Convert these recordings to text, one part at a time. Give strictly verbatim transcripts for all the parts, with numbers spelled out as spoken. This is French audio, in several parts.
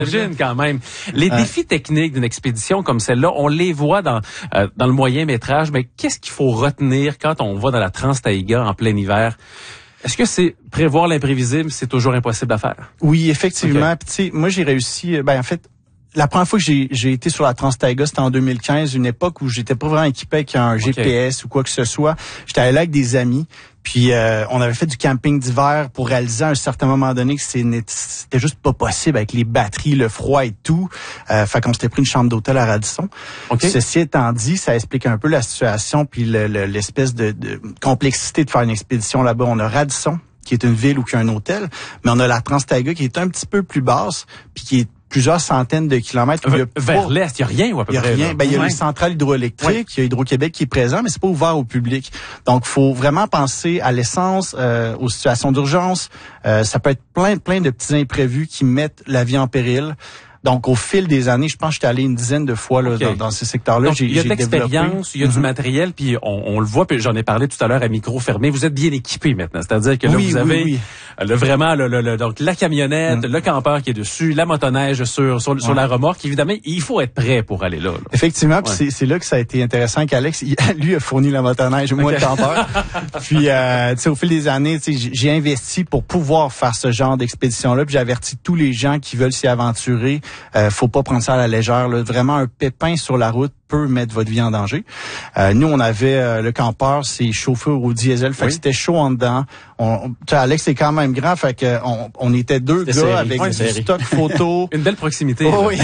J'imagine quand même. Les euh, défis techniques d'une expédition comme celle-là, on les voit dans euh, dans le moyen métrage, mais qu'est-ce qu'il faut retenir quand on va dans la Trans-Taïga en plein hiver? Est-ce que c'est prévoir l'imprévisible, c'est toujours impossible à faire? Oui, effectivement. Okay. Tu sais, moi j'ai réussi. Ben en fait. La première fois que j'ai, j'ai été sur la Trans-Taïga, c'était en deux mille quinze, une époque où j'étais pas vraiment équipé avec un G P S okay. ou quoi que ce soit. J'étais allé là avec des amis, puis euh, on avait fait du camping d'hiver pour réaliser à un certain moment donné que c'était juste pas possible avec les batteries, le froid et tout. Euh, fait qu'on s'était pris une chambre d'hôtel à Radisson. Okay. Ceci étant dit, ça explique un peu la situation puis le, le, l'espèce de, de complexité de faire une expédition là-bas. On a Radisson, qui est une ville où il y a un hôtel, mais on a la Trans-Taïga qui est un petit peu plus basse, puis qui est plusieurs centaines de kilomètres. Vers, vers l'est, il n'y a rien ou à peu près? Il n'y a rien. Ben, il y a ouais. les centrales hydroélectriques, il y a Hydro-Québec qui est présent, mais c'est pas ouvert au public. Donc, faut vraiment penser à l'essence, euh, aux situations d'urgence. Euh, ça peut être plein, plein de petits imprévus qui mettent la vie en péril. Donc, au fil des années, je pense que j'étais allé une dizaine de fois là, okay. dans, dans ces secteurs-là. Donc, j'ai, il y a de l'expérience, il y a mm-hmm. du matériel, puis on, on le voit, puis j'en ai parlé tout à l'heure à micro fermé. Vous êtes bien équipé maintenant, c'est-à-dire que là, oui, vous avez oui, oui. Le, vraiment le, le, le, donc la camionnette, mm. le campeur qui est dessus, la motoneige sur sur, ouais. sur la remorque. Évidemment, il faut être prêt pour aller là. là. Effectivement, puis ouais. c'est, c'est là que ça a été intéressant qu'Alex, il, lui, a fourni la motoneige, moi okay. le campeur. Puis, euh, tu sais, au fil des années, tu sais, j'ai investi pour pouvoir faire ce genre d'expédition-là. Puis, j'ai averti tous les gens qui veulent s'y aventurer. Euh, faut pas prendre ça à la légère. Là. Vraiment, un pépin sur la route peut mettre votre vie en danger. Euh, nous, on avait euh, le campeur, c'est chauffeur au diesel, fait oui. que c'était chaud en dedans. On, Alex est quand même grand, fait que on, on était deux c'était gars série. avec ouais, du série. stock photo. Une belle proximité. Oh, oui.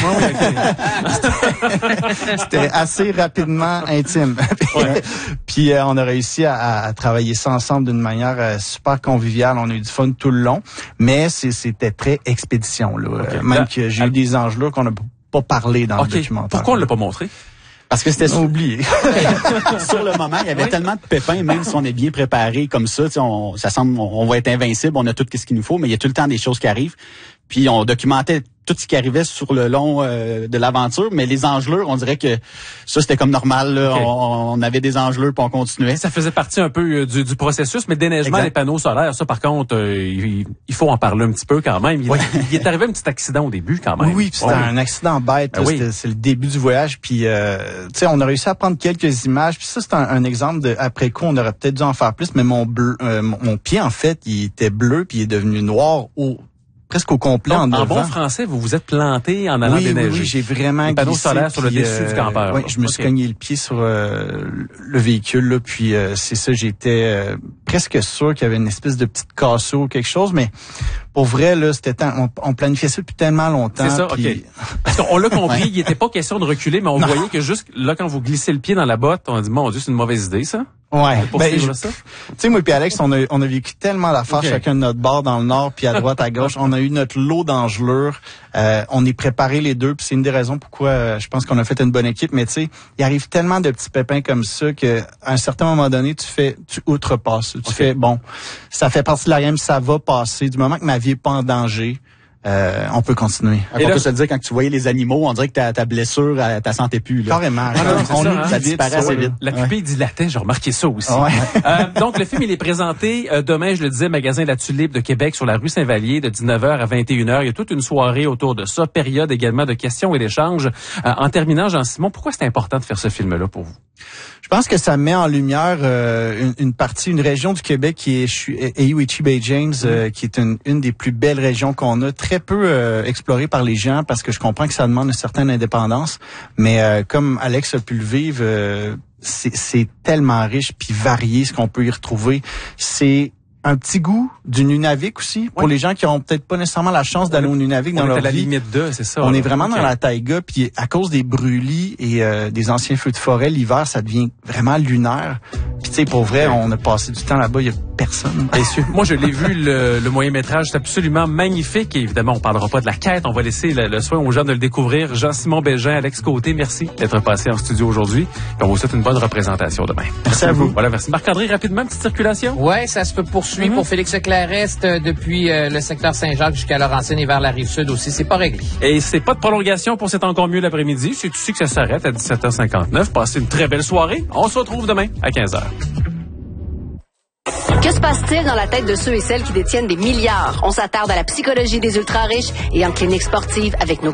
c'était, c'était assez rapidement intime. Ouais. Puis euh, on a réussi à, à travailler ça ensemble d'une manière euh, super conviviale. On a eu du fun tout le long, mais c'est, c'était très expédition là. Okay. Euh, même Là, que j'ai à... eu des enjeux là qu'on n'a pas parlé dans okay. le documentaire. Pourquoi on l'a pas montré? Parce que c'était sur... oublié. Sur le moment, il y avait oui. tellement de pépins, même si on est bien préparé comme ça, on, ça semble, on, on va être invincible, on a tout ce qu'il nous faut, mais il y a tout le temps des choses qui arrivent. Puis on documentait tout ce qui arrivait sur le long euh, de l'aventure, mais les engelures, on dirait que ça, c'était comme normal. Là. Okay. On, on avait des engelures, puis on continuait. Ça faisait partie un peu euh, du, du processus, mais le déneigement, exact. Les panneaux solaires, ça, par contre, euh, il, il faut en parler un petit peu quand même. Il, oui. il est arrivé un petit accident au début quand même. Oui, puis c'était ouais. un accident bête. Ben là, oui. C'est le début du voyage, puis euh, tu sais, on a réussi à prendre quelques images, puis ça, c'est un, un exemple de après coup, on aurait peut-être dû en faire plus, mais mon bleu, euh, mon, mon pied, en fait, il était bleu, puis il est devenu noir au presque au complet. Donc, en, en bon français, vous vous êtes planté en allant oui, déneiger. Oui, oui, j'ai vraiment panneau solaire sur le dessus euh, du campeur. Oui, je me okay. suis cogné le pied sur euh, le véhicule là, puis euh, c'est ça, j'étais euh, presque sûr qu'il y avait une espèce de petite cassure ou quelque chose, mais pour vrai là, c'était on, on planifiait ça depuis tellement longtemps. C'est ça, puis... ok. Parce qu'on l'a compris, ouais. il était pas question de reculer, mais on non. voyait que juste là quand vous glissez le pied dans la botte, on a dit mon Dieu, c'est une mauvaise idée ça. Ouais. Ben, tu sais, moi et Alex, on a, on a vécu tellement d'affaires okay. chacun de notre bord dans le nord, puis à droite, à gauche. On a eu notre lot d'engelures. Euh, on est préparés les deux, puis c'est une des raisons pourquoi euh, je pense qu'on a fait une bonne équipe. Mais tu sais, il arrive tellement de petits pépins comme ça que à un certain moment donné, tu fais, tu outrepasses. Tu okay. fais, bon, ça fait partie de la game, ça va passer. Du moment que ma vie est pas en danger, Euh, on peut continuer. Et on là, peut se dire, quand tu voyais les animaux, on dirait que ta, ta blessure, elle, ta sentais plus. Là. Carrément. Ah, non, on ça, nous hein, ça disparaît assez vite. La pupille ouais. dilatait, j'ai remarqué ça aussi. Ouais. euh, donc, le film, il est présenté euh, demain, je le disais, magasin La Tulipe de Québec sur la rue Saint-Vallier de dix-neuf heures à vingt et une heures. Il y a toute une soirée autour de ça, période également de questions et d'échanges. Euh, en terminant, Jean-Simon, pourquoi c'est important de faire ce film-là pour vous? Je pense que ça met en lumière euh, une, une partie, une région du Québec qui est Ahee-Wechi Bay James, mm-hmm. euh, qui est une, une des plus belles régions qu'on a, très peu euh, explorée par les gens, parce que je comprends que ça demande une certaine indépendance. Mais euh, comme Alex a pu le vivre, euh, c'est, c'est tellement riche puis varié ce qu'on peut y retrouver. C'est un petit goût du Nunavik aussi, pour ouais. les gens qui ont peut-être pas nécessairement la chance d'aller au Nunavik dans leur vie. On est à la limite de, c'est ça. On là. est vraiment okay. dans la taïga, puis à cause des brûlis et euh, des anciens feux de forêt, l'hiver, ça devient vraiment lunaire. Puis tu sais, pour vrai, on a passé du temps là-bas, il y a personne. Bien sûr. Moi, je l'ai vu, le, le moyen-métrage, c'est absolument magnifique. Et évidemment, on parlera pas de la quête, on va laisser le, le soin aux gens de le découvrir. Jean-Simon Bégin, Alex Côté, merci d'être passé en studio aujourd'hui. Et on vous souhaite une bonne représentation demain. Merci, merci à vous. Voilà, merci. Marc-André, rapidement, petite circulation? Ouais, ça se peut poursuivre mm-hmm. pour Félix Clarest euh, depuis euh, le secteur Saint-Jacques jusqu'à Laurentienne et vers la Rive-Sud aussi. C'est pas réglé. Et c'est pas de prolongation pour C'est encore mieux l'après-midi. C'est ici que ça s'arrête à dix-sept heures cinquante-neuf. Passez une très belle soirée. On se retrouve demain à quinze heures. Que se passe-t-il dans la tête de ceux et celles qui détiennent des milliards? On s'attarde à la psychologie des ultra-riches et en clinique sportive avec nos